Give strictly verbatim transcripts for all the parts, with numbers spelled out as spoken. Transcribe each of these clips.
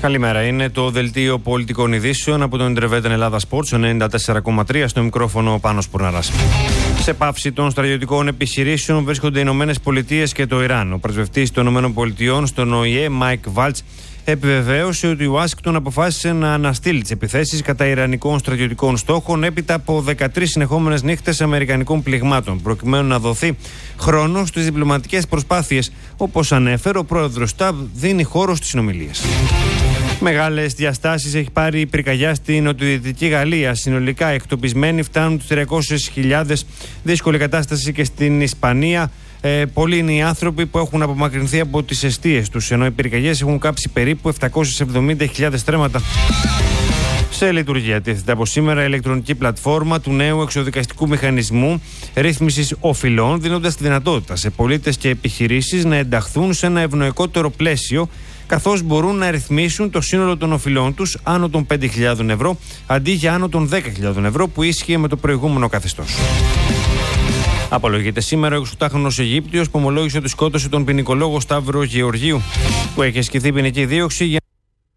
Καλημέρα. Είναι το δελτίο πολιτικών ειδήσεων από τον Intervetten Ελλάδα Sports ενενήντα τέσσερα κόμμα τρία, στο μικρόφωνο ο Πάνος Πουρναράς. Σε πάυση των στρατιωτικών επιχειρήσεων βρίσκονται οι Ηνωμένες Πολιτείες και το Ιράν. Ο πρεσβευτής των Ηνωμένων Πολιτειών στον Ο Η Ε, Μάικ Βάλτς, επιβεβαίωσε ότι η Ουάσιγκτον αποφάσισε να αναστείλει τις επιθέσεις κατά ιρανικών στρατιωτικών στόχων έπειτα από δεκατρείς συνεχόμενες νύχτες αμερικανικών πληγμάτων, προκειμένου να δοθεί χρόνο στις διπλωματικές προσπάθειες. Όπως ανέφερε, ο πρόεδρος Σταμπ δίνει χώρο στις συνομιλίες. Μεγάλες διαστάσεις έχει πάρει η πυρκαγιά στην νοτιοδυτική Γαλλία. Συνολικά εκτοπισμένοι φτάνουν τους τριακόσιες χιλιάδες. Δύσκολη κατάσταση και στην Ισπανία. Ε, πολλοί είναι οι άνθρωποι που έχουν απομακρυνθεί από τις εστίες τους, ενώ οι πυρκαγιές έχουν κάψει περίπου επτακόσιες εβδομήντα χιλιάδες στρέμματα. Σε λειτουργία τίθεται από σήμερα η ηλεκτρονική πλατφόρμα του νέου εξοδικαστικού μηχανισμού ρύθμισης οφειλών, δίνοντας τη δυνατότητα σε πολίτες και επιχειρήσεις να ενταχθούν σε ένα ευνοϊκότερο πλαίσιο, καθώς μπορούν να ρυθμίσουν το σύνολο των οφειλών τους άνω των πέντε χιλιάδες ευρώ αντί για άνω των δέκα χιλιάδες ευρώ που ίσχυε με το προηγούμενο καθεστώς. Απολογείται σήμερα ο εξωτάχρονος Αιγύπτιος που ομολόγησε ότι σκότωσε τον ποινικολόγο Σταύρο Γεωργίου, που έχει ασκηθεί ποινική δίωξη για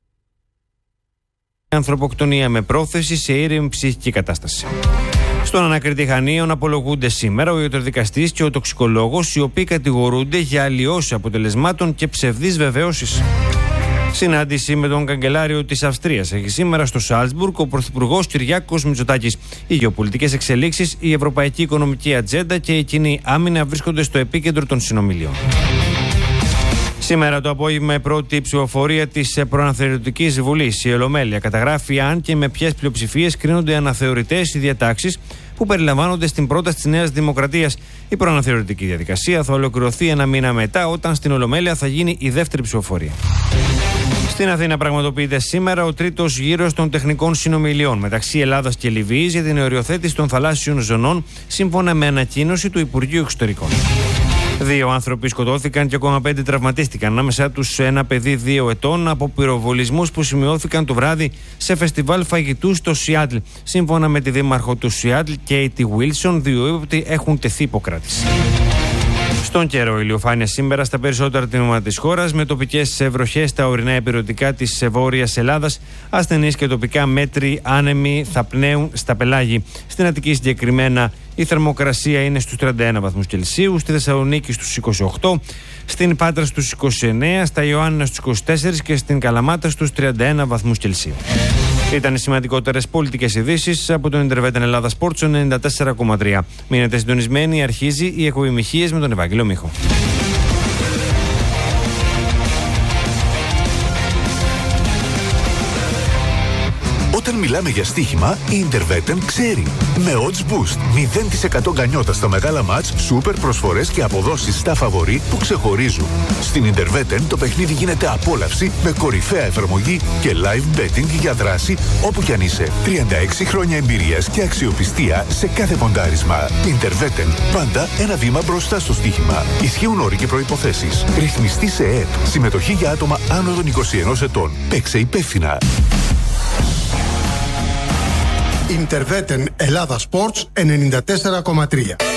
ανθρωποκτονία με πρόθεση σε ήρεμη ψυχική κατάσταση. Στον ανακριτή Χανίων απολογούνται σήμερα ο ιατροδικαστής και ο τοξικολόγος, οι οποίοι κατηγορούνται για αλλοιώσεις αποτελεσμάτων και ψευδείς βεβαιώσεις. Συνάντηση με τον καγκελάριο της Αυστρίας έχει σήμερα στο Σάλτσμπουργκ ο πρωθυπουργός Κυριάκος Μητσοτάκης. Οι γεωπολιτικές εξελίξεις, η ευρωπαϊκή οικονομική ατζέντα και η κοινή άμυνα βρίσκονται στο επίκεντρο των συνομιλιών. Σήμερα το απόγευμα η πρώτη ψηφοφορία της Προαναθεωρητικής Βουλής, η Ολομέλεια, καταγράφει αν και με ποιες πλειοψηφίες κρίνονται αναθεωρητές οι διατάξεις που περιλαμβάνονται στην πρόταση της Νέας Δημοκρατίας. Η προαναθεωρητική διαδικασία θα ολοκληρωθεί ένα μήνα μετά, όταν στην Ολομέλεια θα γίνει η δεύτερη ψηφοφορία. Στην Αθήνα πραγματοποιείται σήμερα ο τρίτος γύρος των τεχνικών συνομιλιών μεταξύ Ελλάδας και Λιβύης για την οριοθέτηση των θαλάσσιων ζωνών, σύμφωνα με ανακοίνωση του Υπουργείου Εξωτερικών. Δύο άνθρωποι σκοτώθηκαν και ακόμα πέντε τραυματίστηκαν, ανάμεσά τους ένα παιδί δύο ετών, από πυροβολισμούς που σημειώθηκαν το βράδυ σε φεστιβάλ φαγητού στο Σιάτλ. Σύμφωνα με τη δήμαρχο του Σιάτλ, Κέιτι Βίλσον, δύο ύποπτοι έχουν τεθεί υποκράτηση. Στον καιρό, ηλιοφάνεια σήμερα στα περισσότερα τμήματα της χώρας, με τοπικές βροχές στα ορεινά υπηρετικά της βόρειας Ελλάδας. Ασθενείς και τοπικά μέτροι άνεμοι θα πνέουν στα πελάγη. Στην Αττική συγκεκριμένα η θερμοκρασία είναι στους τριάντα ένα βαθμούς Κελσίου, στη Θεσσαλονίκη στους είκοσι οκτώ, στην Πάτρα στους είκοσι εννέα, στα Ιωάννινα στους είκοσι τέσσερα και στην Καλαμάτα στους τριάντα ένα βαθμούς Κελσίου. Ήταν οι σημαντικότερες πολιτικές ειδήσεις από τον Intervetten Ελλάδα Sports ενενήντα τέσσερα κόμμα τρία. Μείνετε συντονισμένοι, αρχίζει η εκπομπή Μιχίες με τον Ευάγγελο Μίχο. Όταν μιλάμε για στοίχημα, η Intervetten ξέρει. Με odds boost, μηδέν τοις εκατό γκανιότα στα μεγάλα μάτς, σούπερ προσφορές και αποδόσεις στα φαβορί που ξεχωρίζουν. Στην Intervetten το παιχνίδι γίνεται απόλαυση με κορυφαία εφαρμογή και live betting για δράση όπου κι αν είσαι. τριάντα έξι χρόνια εμπειρίας και αξιοπιστία σε κάθε ποντάρισμα. Intervetten, πάντα ένα βήμα μπροστά στο στοίχημα. Ισχύουν όροι και προϋποθέσεις. Ρυθμιστή σε ΕΕΠ. Συμμετοχή για άτομα άνω των είκοσι ενός ετών. Παίξε υπεύθυνα. Intervetten Ελλάδα Sports ενενήντα τέσσερα κόμμα τρία.